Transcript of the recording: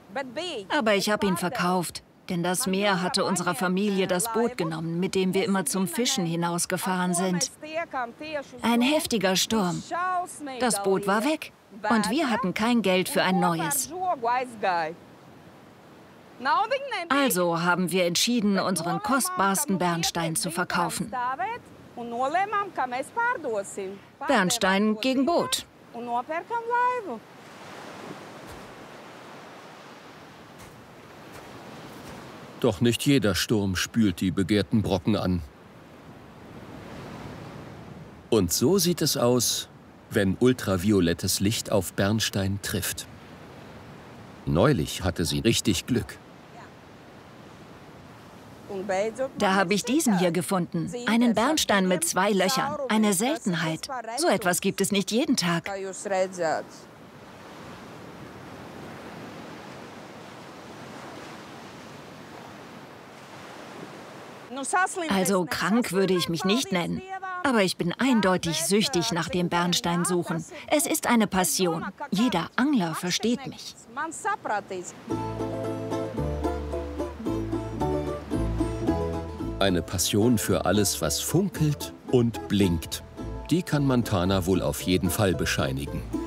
Aber ich habe ihn verkauft, denn das Meer hatte unserer Familie das Boot genommen, mit dem wir immer zum Fischen hinausgefahren sind. Ein heftiger Sturm. Das Boot war weg und wir hatten kein Geld für ein neues. Also haben wir entschieden, unseren kostbarsten Bernstein zu verkaufen. Bernstein gegen Boot. Doch nicht jeder Sturm spült die begehrten Brocken an. Und so sieht es aus, wenn ultraviolettes Licht auf Bernstein trifft. Neulich hatte sie richtig Glück. Da habe ich diesen hier gefunden. Einen Bernstein mit 2 Löchern. Eine Seltenheit. So etwas gibt es nicht jeden Tag. Also krank würde ich mich nicht nennen. Aber ich bin eindeutig süchtig nach dem Bernsteinsuchen. Es ist eine Passion. Jeder Angler versteht mich. Eine Passion für alles, was funkelt und blinkt. Die kann Montana wohl auf jeden Fall bescheinigen.